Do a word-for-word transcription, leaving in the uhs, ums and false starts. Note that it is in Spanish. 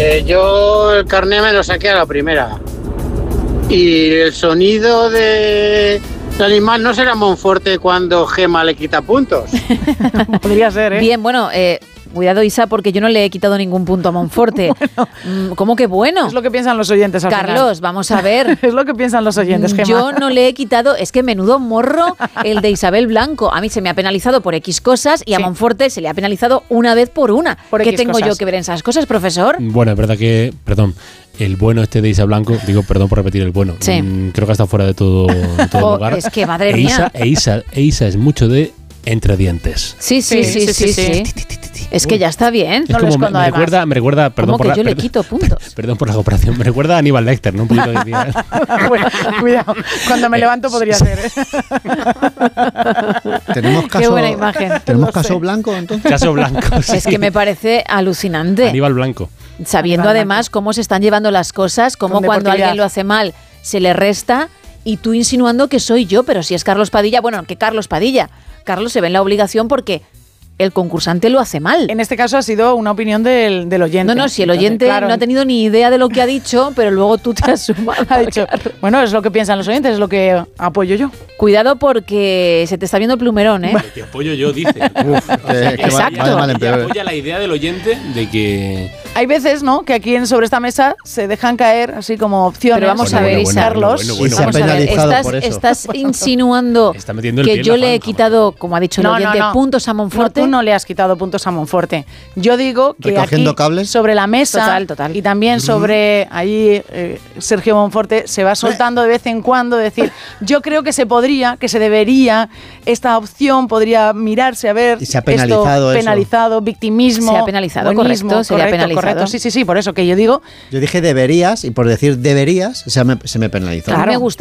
Eh, yo el carné me lo saqué a la primera. Y el sonido de... el animal no será Monforte cuando Gema le quita puntos. Podría ser, ¿eh? Bien, bueno, eh, cuidado, Isa, porque yo no le he quitado ningún punto a Monforte. Bueno, ¿cómo que bueno? Es lo que piensan los oyentes al Carlos, final. vamos a ver. Es lo que piensan los oyentes, Gemma. Yo no le he quitado, es que menudo morro el de Isabel Blanco. A mí se me ha penalizado por X cosas y Sí. a Monforte se le ha penalizado una vez por una. Por ¿Qué X tengo cosas. yo que ver en esas cosas, profesor? Bueno, es verdad que, perdón, el bueno este de Isa Blanco, digo, perdón por repetir el bueno, Sí. mm, creo que está fuera de todo, de todo Oh, lugar. es que, madre e mía. Isa, e, Isa, e Isa es mucho de entre dientes. Sí, sí, sí, sí, sí. sí, sí. Es que ya está bien. Es No lo como me, escondo, me además. recuerda, me recuerda, perdón ¿Cómo por que la, yo le perdón- quito puntos? Perdón por la comparación, me recuerda a Aníbal Lecter, ¿no? Un poquito de Bueno, cuidado, cuando me levanto podría ser, ¿eh? ¿Tenemos caso, Qué buena imagen. ¿tenemos Lo caso sé. blanco entonces? Caso Blanco. Sí. Es que me parece alucinante. Aníbal Blanco. Sabiendo Aníbal además Blanco. cómo se están llevando las cosas, cómo Con cuando deportividad. alguien lo hace mal se le resta y tú insinuando que soy yo, pero si es Carlos Padilla, bueno, que Carlos Padilla. Carlos se ve en la obligación porque el concursante lo hace mal. En este caso ha sido una opinión del, del oyente. No, no, si el Entonces, oyente claro, no ha tenido ni idea de lo que ha dicho, pero luego tú te has sumado. ha dicho, bueno, es lo que piensan los oyentes, es lo que apoyo yo. Cuidado porque se te está viendo el plumerón, ¿eh? Que apoyo yo, dice. Uf, que, que va, Exacto. va de mal en Y peor. apoya la idea del oyente de que... Hay veces, ¿no?, que aquí en sobre esta mesa se dejan caer así como opciones. Pero vamos Bueno, a ver, bueno, Isa. bueno, Carlos. bueno, bueno, Y se ha Vamos a ver, penalizado estás, por eso. estás insinuando Está metiendo el pie que en yo la le he zanja, quitado, como ha dicho el No, no, oyente, no. puntos a No, Monforte. tú no le has quitado puntos a Monforte. Yo digo que Recogiendo aquí, cables. sobre la mesa Total, total. y también sobre ahí eh, Sergio Monforte se va soltando de vez en cuando decir, yo creo que se podría, que se debería, esta opción podría mirarse a ver Y se ha penalizado esto, eso. penalizado, victimismo, Se ha penalizado, buenismo, correcto, se le ha correcto, penalizado. correcto. Sí, sí, sí, por eso que yo digo Yo dije deberías y por decir deberías se me, se me penalizó. A mí me gusta